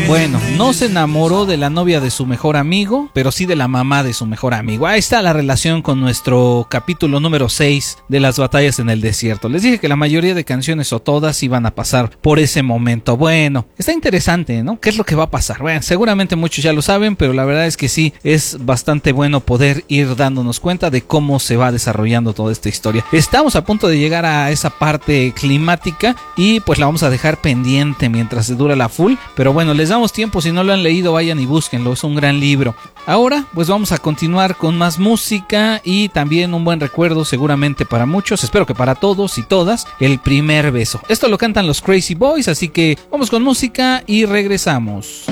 Bueno, no se enamoró de la novia de su mejor amigo, pero sí de la mamá de su mejor amigo. Ahí está la relación con nuestro capítulo número 6 de las batallas en el desierto. Les dije que la mayoría de canciones o todas iban a pasar por ese momento. Bueno, está interesante, ¿no? ¿Qué es lo que va a pasar? Bueno, seguramente muchos ya lo saben, pero la verdad es que sí, es bastante bueno poder ir dándonos cuenta de cómo se va desarrollando toda esta historia. Estamos a punto de llegar a esa parte climática y pues la vamos a dejar pendiente mientras se dura la full, pero bueno, les damos tiempo. Si no lo han leído, vayan y búsquenlo, es un gran libro. Ahora pues vamos a continuar con más música y también un buen recuerdo seguramente para muchos, espero que para todos y todas, El primer beso. Esto lo cantan los Crazy Boys, así que vamos con música y regresamos.